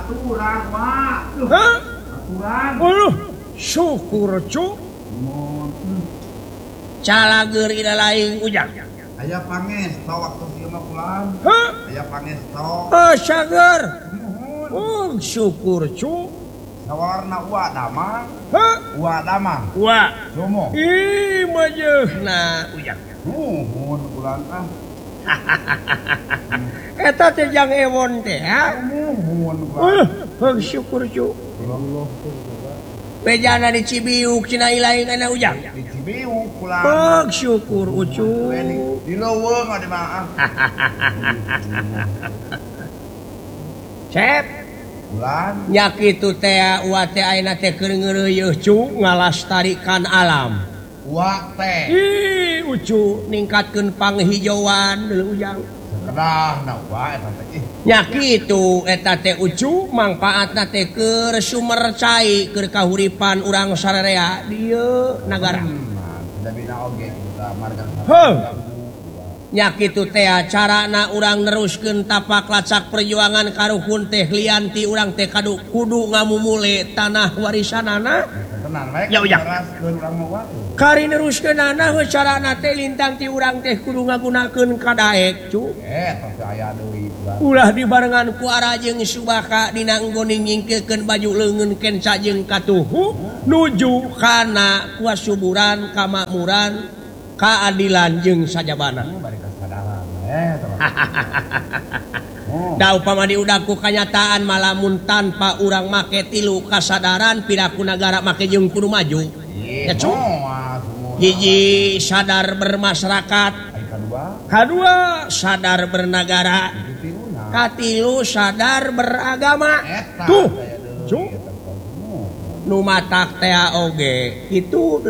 aturan Wak. Hah? Aturan. Syukur cu. Calager ida lain ujang. Aya pangesto waktu ieu mah pulang. Hah? Aya pangesto. Sagar. Syukur cu. Sawarna Wak dama. Hah? Wak dama. Wah. Somo. Ih, majehna ujang. Nuhun pulang ah. Eta teh jang ewon teh ha. Nuhun pulang. Syukur cu. Bejana di Cibiuk cina ilain ana ujang. Di Cibiuk pulang. Syukur ucu. Di leuweung ade mah. Cep. Pulang. Nya kitu teh wa teh ayeuna teh keur ngeureuyeuh cu ngalastarikan alam. Wak teh. Ih, ucu ningkatkeun panghijauan deuleu ujang. Sakedahna Wak eta teh. Nya kitu eta teh ucu mangpaatna teh keur sumber cai keur kahuripan urang sararea dieu nagara. Da bina oge kita marga. Nya kitu teh carana urang neruskeun tapak lacak perjuangan karuhun teh lianti urang teh kudu ngamumule tanah warisanana. Tenan we. Ya ujang. Urang mah Wak. Kari neruskeunana carana teh lintang ti urang teh kudu ngagunakeun kadaek cu. Eta teh aya deui. Ulah dibarengan ku ara jeung subaka dina enggoning nyingkeulkeun baju leungeun kenca jeung katuhu nuju kana kuasuburan kamakmuran kaadilan jeung sajabana. Bari kasadaran Da upama diudangku kanyataan malamun tanpa urang make tilu kasadaran piraku nagara make jeung kudu maju. Ya cu. Hiji sadar bermasyarakat. Kadua sadar bernagara. Katilu sadar beragama. Tuh. Cu. Nu matak teh oge kitu.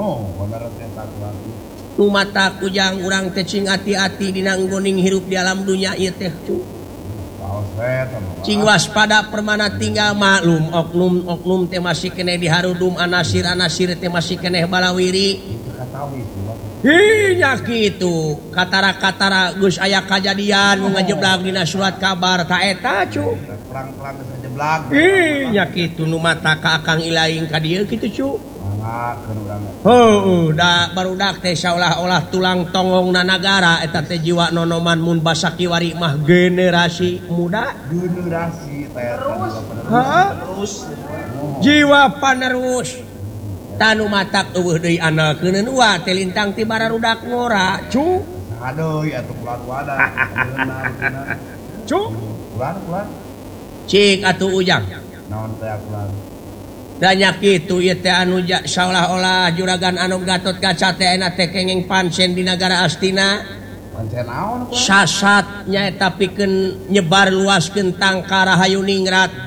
Nu matak ujang urang teh cing ati-ati dina nggoning hirup di alam dunya ieu teh cu. Cing waspada permana tinggal maklum oknum teh masih keneh diharudum anasir teh masih keneh balawiri. Ih nya kitu katara-katara geus aya kajadian ngajeblak dina surat kabar ta eta cu. Perang-perang geus ngajeblak. Ih nya kitu nu mata ka akang ilaing ka dieu kitu cu. Manggakeun urang. Da barudak teh saolah-olah tulang tongongna nagara eta teh jiwa nonoman mun basa kiwari mah generasi muda. Generasi teh terus. Jiwa panerus. Tanu matak eueuh deui anakeun wa teh lintang ti bararudak ngora cu. Aduh atuh kulan wadah. Cu. Kulan. Cik atuh ujang. Naon teh kulan. Da nya kitu ieu teh anu saolah-olah juragan anu Gatot Kaca teh ena teh kenging pancen di nagara Astina. Pancen naon kulan? Sasat nya eta pikeun nyebar luaskeun tangkara hayu ningrat.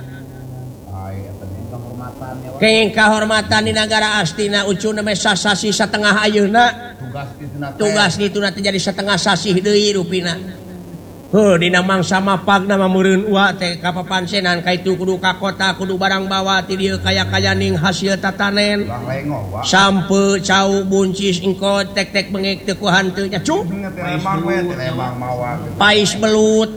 Kenging kahormatan di negara Astina ucuna me sasasi setengah ayeuna. Tugas dituna teh jadi setengah sasih deui rupina. Dina mangsa mapagna mameureun wa teh ka papancenan kaitu kudu ka kota kudu barang bawa ti dieu kaya-kaya ning hasil tatanen. Sampe cau buncis engko tek-tek bengek teu ku hanteu nya cu. Pais belut.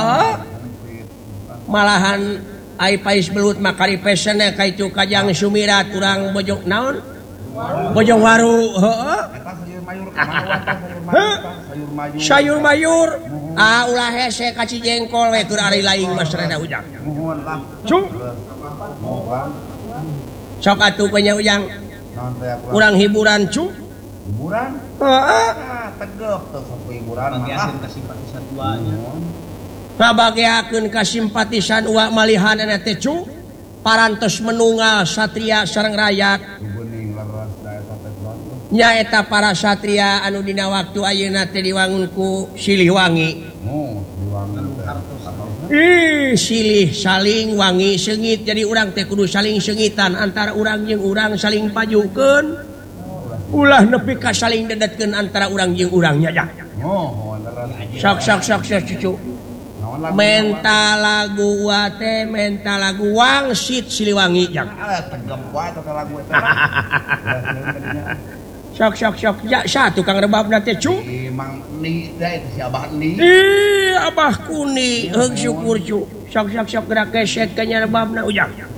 Malahan ai pais belut makari pesena kaitu kajang sumirat urang bojong naon? Bojong waru, heueuh. Sayur mayur. Ulah hese ka Cijengkol we keur ari laing mas rada ujang. Cung. Sok atuh nya ujang. Urang hiburan cung. Hiburan? Heeh. Tegep teh sok hiburan mah. Simpatisan duanya. Ngabageakeun kasimpatisan uak malihan eta teh cu parantos menunggal satria sareng rakyat nya eta para satria anu dina waktu ayeuna teh diwangun ku Silihwangi. Silih saling wangi seungit jadi urang teh kudu saling seungitan antara urang jeung urang saling pajukeun ulah nepi ka saling dedetkeun antara urang jeung urang nya ja. Sok cucu. Mental lagu wate mental lagu wangsit Siliwangi jang. Tegep wae teh lagu eta. Sok ya satu kang rebabna teh cu. Mang ni da eta si Abah Ni. Abah Kuni heug syukur cu. sok gerak keset kanya babna ujang